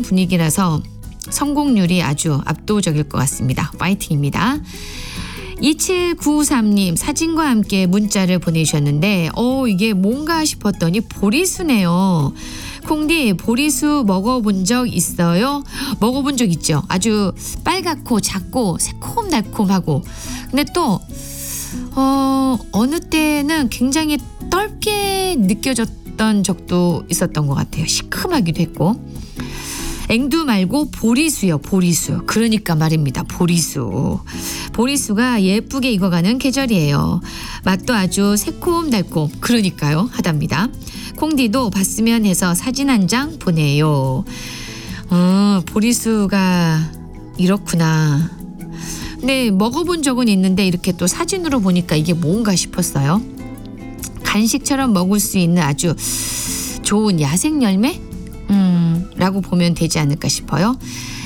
분위기라서 성공률이 아주 압도적일 것 같습니다. 파이팅입니다. 2793님 사진과 함께 문자를 보내주셨는데 이게 뭔가 싶었더니 보리수네요. 콩디 보리수 먹어본 적 있어요? 먹어본 적 있죠. 아주 빨갛고 작고 새콤달콤하고 근데 또 어느 때는 굉장히 떫게 느껴졌던 적도 있었던 것 같아요. 시큼하기도 했고. 앵두 말고 보리수요. 보리수. 그러니까 말입니다. 보리수. 보리수가 예쁘게 익어가는 계절이에요. 맛도 아주 새콤달콤 그러니까요 하답니다. 콩디도 봤으면 해서 사진 한 장 보내요. 보리수가 이렇구나. 근데 먹어본 적은 있는데 이렇게 또 사진으로 보니까 이게 뭔가 싶었어요. 간식처럼 먹을 수 있는 아주 좋은 야생 열매? 라고 보면 되지 않을까 싶어요.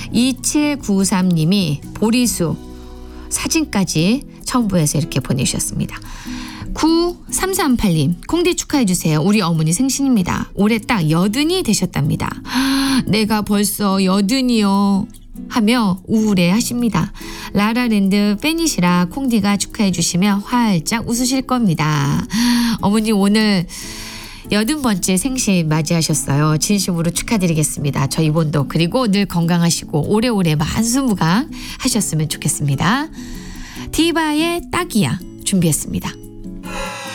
2793님이 보리수 사진까지 첨부해서 이렇게 보내주셨습니다. 9338님 콩디 축하해주세요. 우리 어머니 생신입니다. 올해 딱 80이 되셨답니다. 내가 벌써 80이요 하며 우울해 하십니다. 라라랜드 팬이시라 콩디가 축하해 주시면 활짝 웃으실 겁니다. 어머니 오늘 80번째 생신 맞이하셨어요. 진심으로 축하드리겠습니다. 저희 본도 그리고 늘 건강하시고 오래오래 만수무강 하셨으면 좋겠습니다. 디바의 딱이야 준비했습니다.